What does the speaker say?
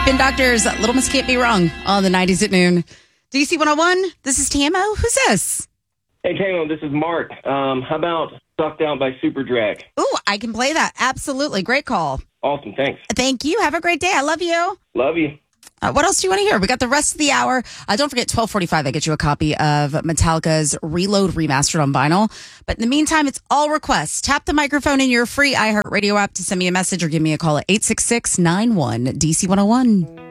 Spin Doctors, Little Miss Can't Be Wrong on the 90s at noon. DC 101, this is Tamo. Who's this? Hey, Tamo, this is Mark. How about Sucked Out by Super Drag? Ooh, I can play that. Absolutely. Great call. Awesome, thanks. Thank you. Have a great day. I love you. Love you. What else do you want to hear? We got the rest of the hour. Don't forget, 12:45, I get you a copy of Metallica's Reload Remastered on vinyl. But in the meantime, it's all requests. Tap the microphone in your free iHeartRadio app to send me a message or give me a call at 866-91-DC101.